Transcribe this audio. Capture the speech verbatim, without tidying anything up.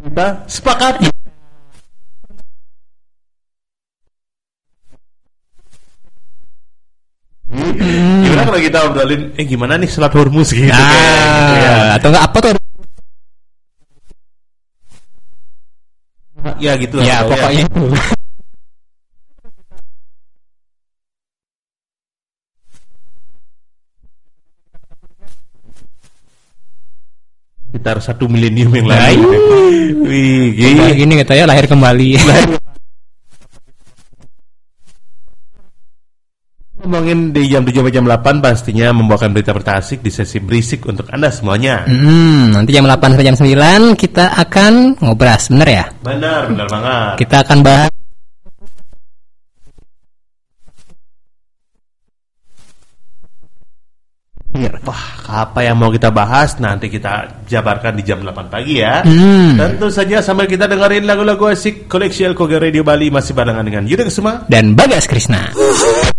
Kita sepakat. Hmm. Gimana kalau kita obrolin, eh gimana nih sholat Hormuz gitu? Nah, kan? Ya. Atau enggak apa tuh? Ya gitu. Ya pokoknya itu. Sekitar satu milenium yang lain. Wih, gini. gini katanya lahir kembali. Ngomongin di jam tujuh sampai jam delapan pastinya membawakan berita-berita asik di sesi berisik untuk Anda semuanya. Hmm, nanti jam delapan sampai jam sembilan kita akan ngobras, bener ya? Benar, benar banget. Kita akan bahas Wah, apa yang mau kita bahas nanti kita jabarkan di jam delapan pagi ya. Hmm. Tentu saja sambil kita dengerin lagu-lagu asik koleksi Alkoga Radio Bali masih barengan dengan Yuda Kesuma dan Bagas Krisna.